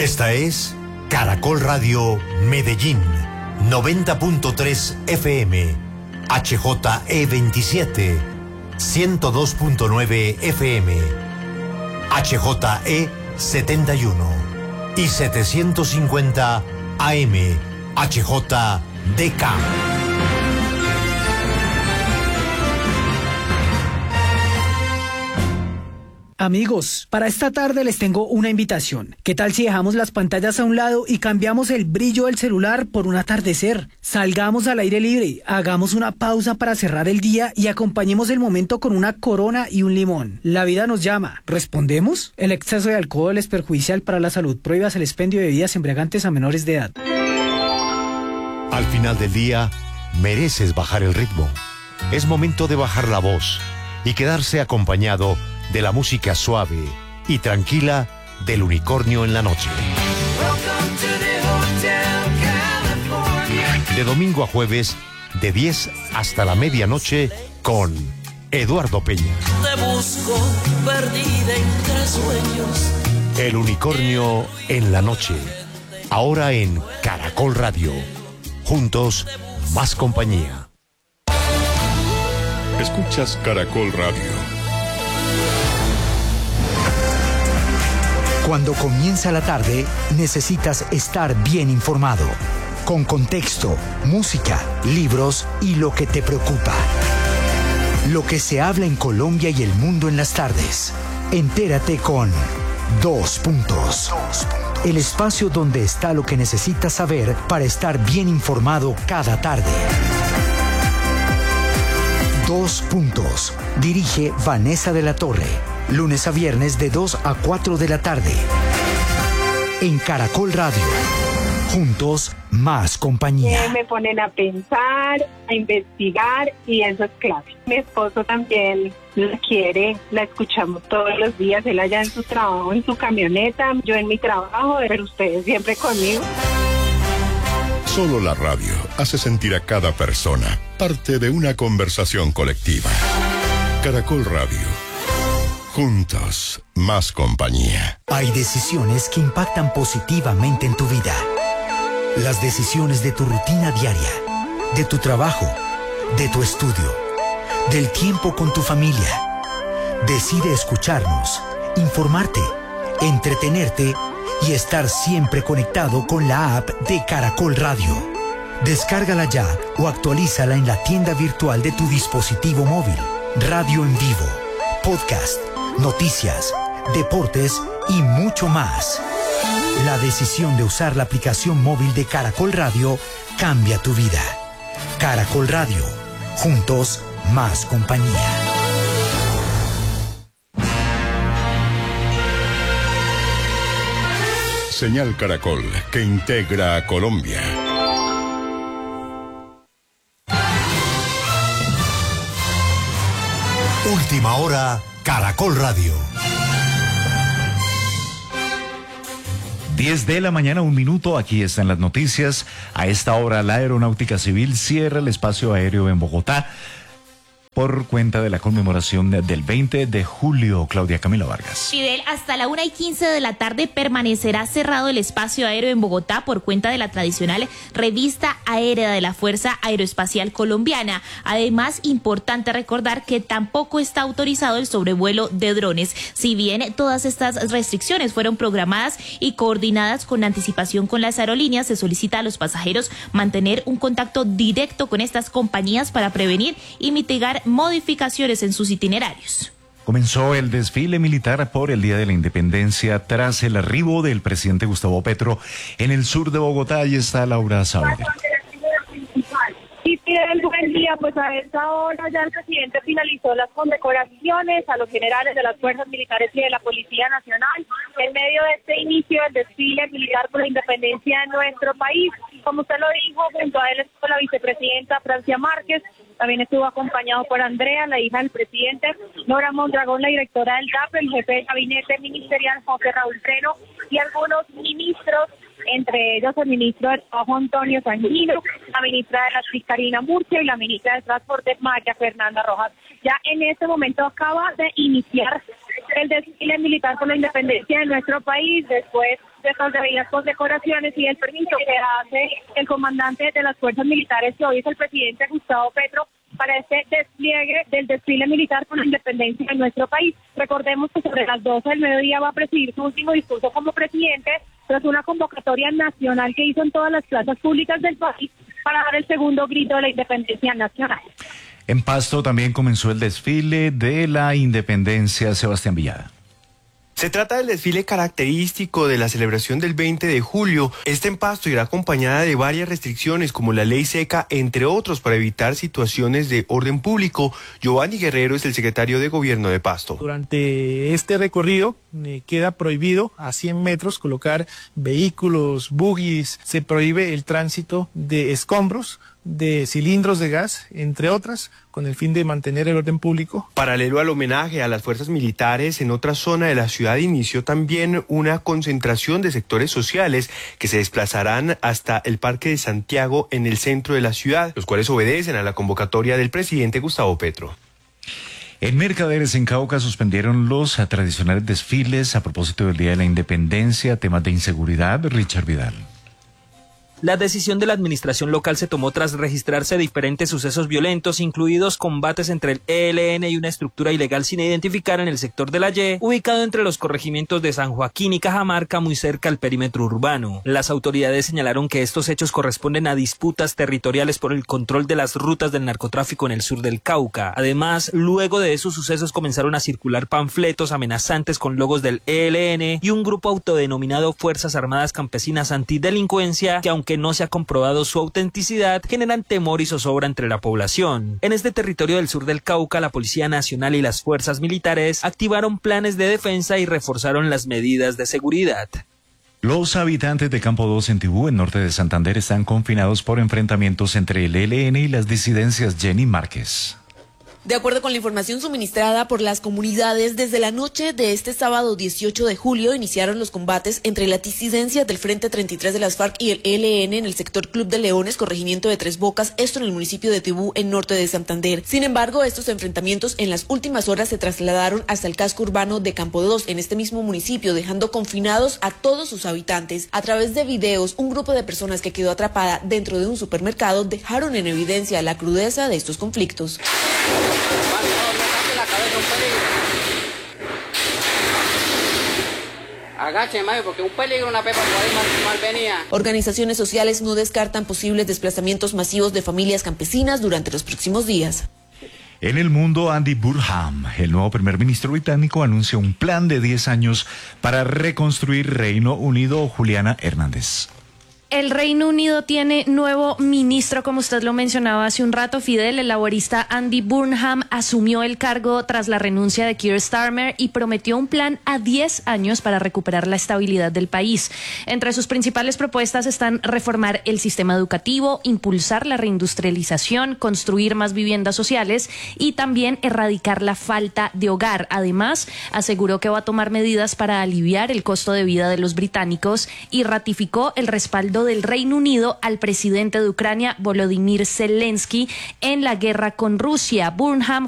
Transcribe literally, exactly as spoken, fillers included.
Esta es Caracol Radio Medellín, noventa punto tres F M, H J E veintisiete, ciento dos punto nueve F M, H J E setenta y uno y setecientos cincuenta A M, H J D K. Amigos, para esta tarde les tengo una invitación. ¿Qué tal si dejamos las pantallas a un lado y cambiamos el brillo del celular por un atardecer? Salgamos al aire libre, hagamos una pausa para cerrar el día y acompañemos el momento con una corona y un limón. La vida nos llama. ¿Respondemos? El exceso de alcohol es perjudicial para la salud. Prohíbas el expendio de bebidas embriagantes a menores de edad. Al final del día, mereces bajar el ritmo. Es momento de bajar la voz y quedarse acompañado de la música suave y tranquila del Unicornio en la noche. De domingo a jueves, de diez hasta la medianoche, con Eduardo Peña. Te busco perdida entre sueños. El Unicornio en la noche. Ahora en Caracol Radio. Juntos, más compañía. Escuchas Caracol Radio. Cuando comienza la tarde, necesitas estar bien informado, con contexto, música, libros y lo que te preocupa. Lo que se habla en Colombia y el mundo en las tardes. Entérate con Dos Puntos. El espacio donde está lo que necesitas saber para estar bien informado cada tarde. Dos Puntos. Dirige Vanessa de la Torre. Lunes a viernes de dos a cuatro de la tarde. En Caracol Radio. Juntos, más compañía. Eh, me ponen a pensar, a investigar y eso es clave. Mi esposo también la quiere, la escuchamos todos los días, él allá en su trabajo, en su camioneta, yo en mi trabajo, pero ustedes siempre conmigo. Solo la radio hace sentir a cada persona parte de una conversación colectiva. Caracol Radio. Juntos, más compañía. Hay decisiones que impactan positivamente en tu vida. Las decisiones de tu rutina diaria, de tu trabajo, de tu estudio, del tiempo con tu familia. Decide escucharnos, informarte, entretenerte y estar siempre conectado con la app de Caracol Radio. Descárgala ya o actualízala en la tienda virtual de tu dispositivo móvil. Radio en vivo, podcast, noticias, deportes y mucho más. La decisión de usar la aplicación móvil de Caracol Radio cambia tu vida. Caracol Radio. Juntos, más compañía. Señal Caracol, que integra a Colombia. Última hora, Caracol Radio. diez de la mañana, un minuto, aquí están las noticias. A esta hora la Aeronáutica Civil cierra el espacio aéreo en Bogotá por cuenta de la conmemoración del veinte de julio. Claudia Camila Vargas. Fidel, hasta la una y quince de la tarde permanecerá cerrado el espacio aéreo en Bogotá por cuenta de la tradicional revista aérea de la Fuerza Aeroespacial Colombiana. Además, importante recordar que tampoco está autorizado el sobrevuelo de drones. Si bien todas estas restricciones fueron programadas y coordinadas con anticipación con las aerolíneas, se solicita a los pasajeros mantener un contacto directo con estas compañías para prevenir y mitigar modificaciones en sus itinerarios. Comenzó el desfile militar por el Día de la Independencia tras el arribo del presidente Gustavo Petro en el sur de Bogotá. Ahí está Laura Saavedra. Y Fidel, buen día, pues a esta hora ya el presidente finalizó las condecoraciones a los generales de las fuerzas militares y de la Policía Nacional en medio de este inicio del desfile militar por la independencia de nuestro país. Como usted lo dijo, junto a él estuvo la vicepresidenta Francia Márquez, también estuvo acompañado por Andrea, la hija del presidente, Nora Mondragón, la directora del D A P, el jefe de gabinete ministerial José Raúl Treno y algunos ministros, entre ellos el ministro de Trabajo Antonio Sanguino, la ministra de la Justicia Karina Murcia y la ministra de Transporte Maya Fernanda Rojas. Ya en este momento acaba de iniciar el desfile militar por la independencia de nuestro país después estas debidas condecoraciones y el permiso que hace el comandante de las fuerzas militares, que hoy es el presidente Gustavo Petro, para este despliegue del desfile militar con la independencia de nuestro país. Recordemos que sobre las doce del mediodía va a presidir su último discurso como presidente, tras una convocatoria nacional que hizo en todas las plazas públicas del país para dar el segundo grito de la independencia nacional. En Pasto también comenzó el desfile de la independencia. Sebastián Villada. Se trata del desfile característico de la celebración del veinte de julio. Este en Pasto irá acompañada de varias restricciones como la ley seca, entre otros, para evitar situaciones de orden público. Giovanni Guerrero es el secretario de Gobierno de Pasto. Durante este recorrido eh, queda prohibido a cien metros colocar vehículos, buggies, se prohíbe el tránsito de escombros, de cilindros de gas, entre otras, con el fin de mantener el orden público. Paralelo al homenaje a las fuerzas militares, en otra zona de la ciudad inició también una concentración de sectores sociales que se desplazarán hasta el Parque de Santiago en el centro de la ciudad, los cuales obedecen a la convocatoria del presidente Gustavo Petro. En Mercaderes, en Cauca, suspendieron los tradicionales desfiles a propósito del Día de la Independencia, temas de inseguridad. Richard Vidal. La decisión de la administración local se tomó tras registrarse diferentes sucesos violentos, incluidos combates entre el E L N y una estructura ilegal sin identificar en el sector de la Y, ubicado entre los corregimientos de San Joaquín y Cajamarca, muy cerca al perímetro urbano. Las autoridades señalaron que estos hechos corresponden a disputas territoriales por el control de las rutas del narcotráfico en el sur del Cauca. Además, luego de esos sucesos comenzaron a circular panfletos amenazantes con logos del E L N y un grupo autodenominado Fuerzas Armadas Campesinas Antidelincuencia, que aunque que no se ha comprobado su autenticidad, generan temor y zozobra entre la población. En este territorio del sur del Cauca, la Policía Nacional y las fuerzas militares activaron planes de defensa y reforzaron las medidas de seguridad. Los habitantes de Campo dos en Tibú, en norte de Santander, están confinados por enfrentamientos entre el E L N y las disidencias. Jenny Márquez. De acuerdo con la información suministrada por las comunidades, desde la noche de este sábado dieciocho de julio iniciaron los combates entre la disidencia del Frente treinta y tres de las FARC y el E L N en el sector Club de Leones, corregimiento de Tres Bocas, esto en el municipio de Tibú, en norte de Santander. Sin embargo, estos enfrentamientos en las últimas horas se trasladaron hasta el casco urbano de Campo dos, en este mismo municipio, dejando confinados a todos sus habitantes. A través de videos, un grupo de personas que quedó atrapada dentro de un supermercado dejaron en evidencia la crudeza de estos conflictos. Agache, Mayo, porque un peligro una pepa por ahí mal, mal venía. Organizaciones sociales no descartan posibles desplazamientos masivos de familias campesinas durante los próximos días. En el mundo, Andy Burnham, el nuevo primer ministro británico, anuncia un plan de diez años para reconstruir Reino Unido. Juliana Hernández. El Reino Unido tiene nuevo ministro, como usted lo mencionaba hace un rato, Fidel. El laborista Andy Burnham asumió el cargo tras la renuncia de Keir Starmer y prometió un plan a diez años para recuperar la estabilidad del país. Entre sus principales propuestas están reformar el sistema educativo, impulsar la reindustrialización, construir más viviendas sociales y también erradicar la falta de hogar. Además, aseguró que va a tomar medidas para aliviar el costo de vida de los británicos y ratificó el respaldo del Reino Unido al presidente de Ucrania, Volodymyr Zelensky, en la guerra con Rusia. Burnham